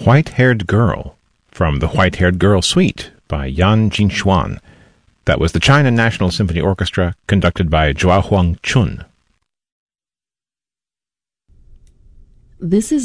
White-Haired Girl from the White-Haired Girl Suite by Yan Jinxuan. That was the China National Symphony Orchestra, conducted by Zhuahuang Chun. This is